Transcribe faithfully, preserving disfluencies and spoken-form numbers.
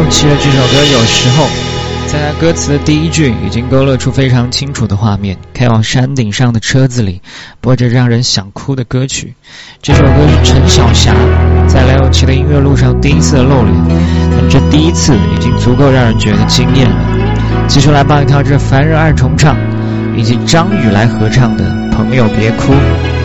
用期的这首歌有时候在他歌词的第一句已经勾勒出非常清楚的画面，开往山顶上的车子里播着让人想哭的歌曲。这首歌是陈小霞在梁咏琪的音乐路上第一次的露脸，但这第一次已经足够让人觉得惊艳了。继续来帮你跳这凡人二重唱以及张宇来合唱的《朋友别哭》。